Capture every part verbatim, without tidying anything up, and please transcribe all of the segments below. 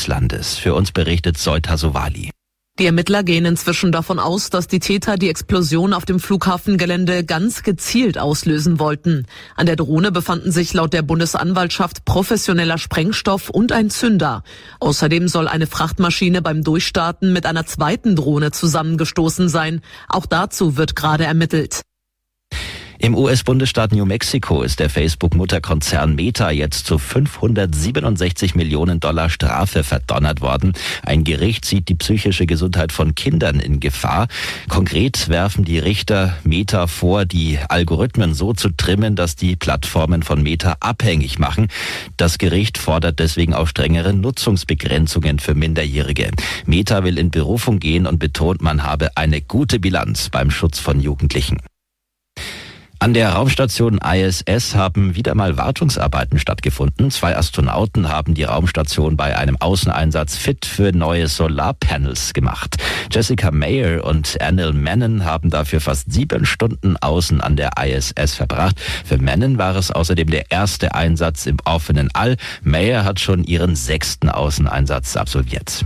des Landes. Für uns berichtet Soita Sowali. Die Ermittler gehen inzwischen davon aus, dass die Täter die Explosion auf dem Flughafengelände ganz gezielt auslösen wollten. An der Drohne befanden sich laut der Bundesanwaltschaft professioneller Sprengstoff und ein Zünder. Außerdem soll eine Frachtmaschine beim Durchstarten mit einer zweiten Drohne zusammengestoßen sein. Auch dazu wird gerade ermittelt. Im U S-Bundesstaat New Mexico ist der Facebook-Mutterkonzern Meta jetzt zu fünfhundertsiebenundsechzig Millionen Dollar Strafe verdonnert worden. Ein Gericht sieht die psychische Gesundheit von Kindern in Gefahr. Konkret werfen die Richter Meta vor, die Algorithmen so zu trimmen, dass die Plattformen von Meta abhängig machen. Das Gericht fordert deswegen auch strengere Nutzungsbegrenzungen für Minderjährige. Meta will in Berufung gehen und betont, man habe eine gute Bilanz beim Schutz von Jugendlichen. An der Raumstation I S S haben wieder mal Wartungsarbeiten stattgefunden. Zwei Astronauten haben die Raumstation bei einem Außeneinsatz fit für neue Solarpanels gemacht. Jessica Meyer und Anil Menon haben dafür fast sieben Stunden außen an der I S S verbracht. Für Menon war es außerdem der erste Einsatz im offenen All. Meyer hat schon ihren sechsten Außeneinsatz absolviert.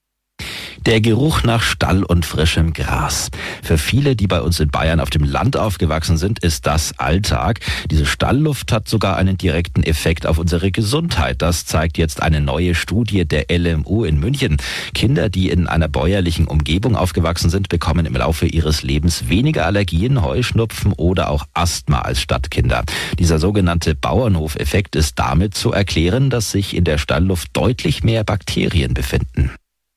Der Geruch nach Stall und frischem Gras. Für viele, die bei uns in Bayern auf dem Land aufgewachsen sind, ist das Alltag. Diese Stallluft hat sogar einen direkten Effekt auf unsere Gesundheit. Das zeigt jetzt eine neue Studie der L M U in München. Kinder, die in einer bäuerlichen Umgebung aufgewachsen sind, bekommen im Laufe ihres Lebens weniger Allergien, Heuschnupfen oder auch Asthma als Stadtkinder. Dieser sogenannte Bauernhofeffekt ist damit zu erklären, dass sich in der Stallluft deutlich mehr Bakterien befinden.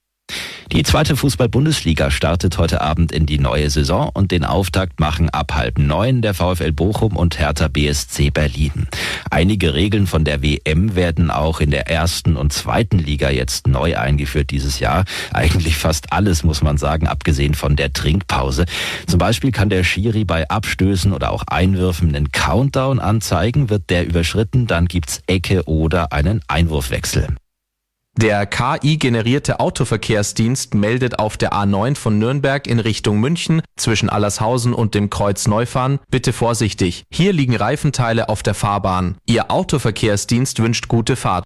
Die zweite Fußball-Bundesliga startet heute Abend in die neue Saison und den Auftakt machen ab halb neun der VfL Bochum und Hertha B S C Berlin. Einige Regeln von der W M werden auch in der ersten und zweiten Liga jetzt neu eingeführt dieses Jahr. Eigentlich fast alles, muss man sagen, abgesehen von der Trinkpause. Zum Beispiel kann der Schiri bei Abstößen oder auch Einwürfen einen Countdown anzeigen. Wird der überschritten, dann gibt's Ecke oder einen Einwurfwechsel. Der K I-generierte Autoverkehrsdienst meldet auf der A neun von Nürnberg in Richtung München zwischen Allershausen und dem Kreuz Neufahren: Bitte vorsichtig, hier liegen Reifenteile auf der Fahrbahn. Ihr Autoverkehrsdienst wünscht gute Fahrt.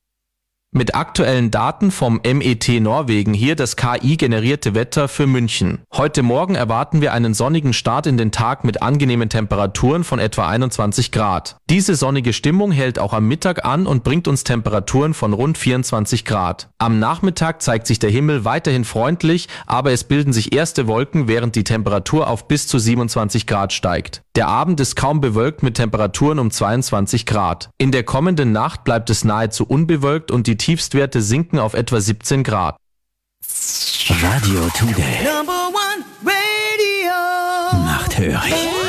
Mit aktuellen Daten vom M E T Norwegen hier das K I-generierte Wetter für München. Heute Morgen erwarten wir einen sonnigen Start in den Tag mit angenehmen Temperaturen von etwa einundzwanzig Grad. Diese sonnige Stimmung hält auch am Mittag an und bringt uns Temperaturen von rund vierundzwanzig Grad. Am Nachmittag zeigt sich der Himmel weiterhin freundlich, aber es bilden sich erste Wolken, während die Temperatur auf bis zu siebenundzwanzig Grad steigt. Der Abend ist kaum bewölkt mit Temperaturen um zweiundzwanzig Grad. In der kommenden Nacht bleibt es nahezu unbewölkt und die Tiefstwerte sinken auf etwa siebzehn Grad. Radio Today. Number one Radio. Macht hörig.